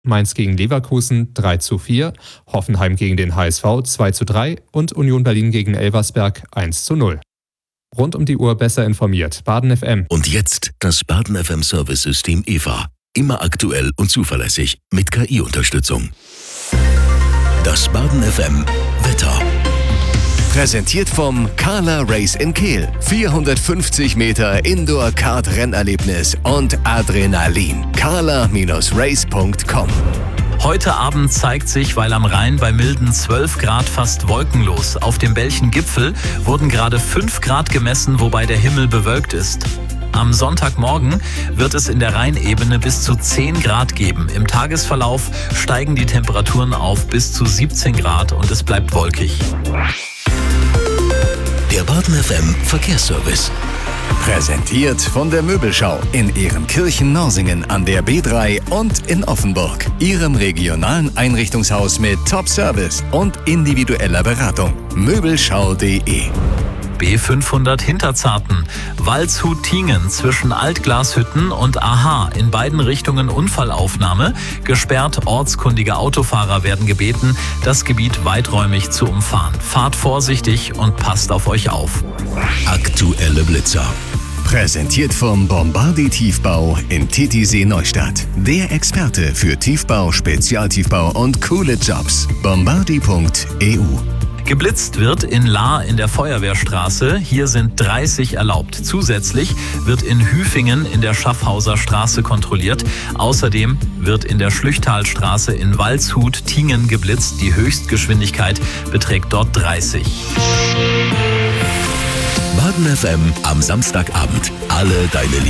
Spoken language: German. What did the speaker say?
Mainz gegen Leverkusen 3:4, Hoffenheim gegen den HSV 2:3 und Union Berlin gegen Elversberg 1:0. Rund um die Uhr besser informiert. Baden FM. Und jetzt das Baden FM Service-System EVA. Immer aktuell und zuverlässig mit KI-Unterstützung. Das Baden FM Wetter. Präsentiert vom Carla Race in Kehl. 450 Meter Indoor-Kart-Rennerlebnis und Adrenalin. carla-race.com. Heute Abend zeigt sich, weil am Rhein bei milden 12 Grad fast wolkenlos. Auf dem Belchen Gipfel wurden gerade 5 Grad gemessen, wobei der Himmel bewölkt ist. Am Sonntagmorgen wird es in der Rheinebene bis zu 10 Grad geben. Im Tagesverlauf steigen die Temperaturen auf bis zu 17 Grad und es bleibt wolkig. Der Baden FM Verkehrsservice. Präsentiert von der Möbelschau in Ehrenkirchen-Norsingen an der B3 und in Offenburg. Ihrem regionalen Einrichtungshaus mit Top-Service und individueller Beratung. Möbelschau.de. B500 Hinterzarten, Waldshut-Tiengen zwischen Altglashütten und Aha, in beiden Richtungen Unfallaufnahme. Gesperrt, ortskundige Autofahrer werden gebeten, das Gebiet weiträumig zu umfahren. Fahrt vorsichtig und passt auf euch auf. Aktuelle Blitzer. Präsentiert vom Bombardi Tiefbau in Titisee Neustadt. Der Experte für Tiefbau, Spezialtiefbau und coole Jobs. Bombardi.eu. Geblitzt wird in Lahr in der Feuerwehrstraße. Hier sind 30 erlaubt. Zusätzlich wird in Hüfingen in der Schaffhauser Straße kontrolliert. Außerdem wird in der Schlüchtalstraße in Waldshut-Tiengen geblitzt. Die Höchstgeschwindigkeit beträgt dort 30. Baden FM am Samstagabend. Alle deine